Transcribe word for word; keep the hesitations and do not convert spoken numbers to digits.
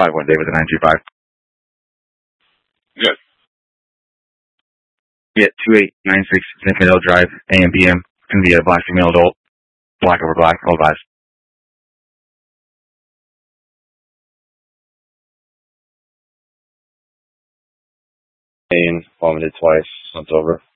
five one David, the nine two five. Good. Yeah, two eight nine six Zinfandel Drive, A M P M. It's going to be a black female adult. Black over black, all advised. Vomited twice. It's over.